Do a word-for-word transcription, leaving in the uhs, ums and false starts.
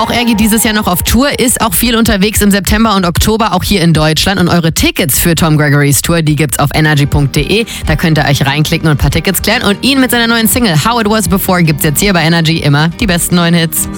Auch er geht dieses Jahr noch auf Tour, ist auch viel unterwegs im September und Oktober, auch hier in Deutschland. Und eure Tickets für Tom Gregorys Tour, die gibt's auf energy punkt de. Da könnt ihr euch reinklicken und ein paar Tickets klären. Und ihn mit seiner neuen Single How It Was Before gibt's jetzt hier bei Energy immer die besten neuen Hits.